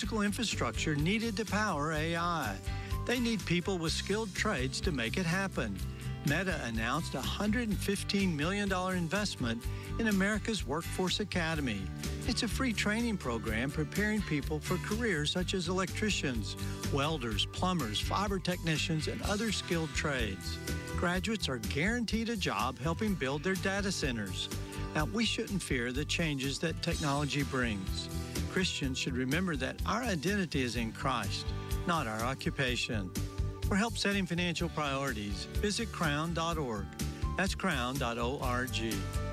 physical infrastructure needed to power AI. They need people with skilled trades to make it happen. Meta announced a $115 million investment in America's Workforce Academy. It's a free training program preparing people for careers such as electricians, welders, plumbers, fiber technicians, and other skilled trades. Graduates are guaranteed a job helping build their data centers. Now, we shouldn't fear the changes that technology brings. Christians should remember that our identity is in Christ, not our occupation. For help setting financial priorities, visit crown.org. That's crown.org.